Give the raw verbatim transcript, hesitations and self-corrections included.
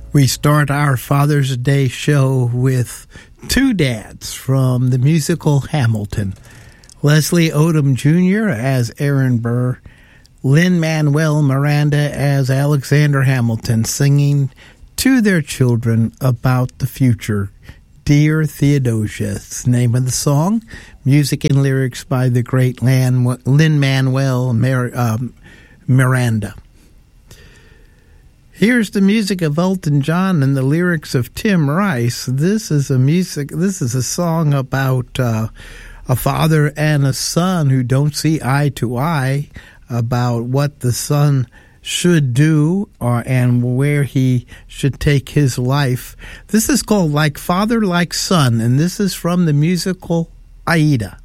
We start our Father's Day show with Two Dads from the musical Hamilton. Leslie Odom Junior as Aaron Burr, Lin-Manuel Miranda as Alexander Hamilton, singing to their children about the future. Dear Theodosia, it's the name of the song. Music and lyrics by the great Lin-Manuel Mir- um, Miranda. Here's the music of Elton John and the lyrics of Tim Rice. This is a music. This is a song about uh, a father and a son who don't see eye to eye about what the son should do or and where he should take his life. This is called Like Father, Like Son, and this is from the musical Aida.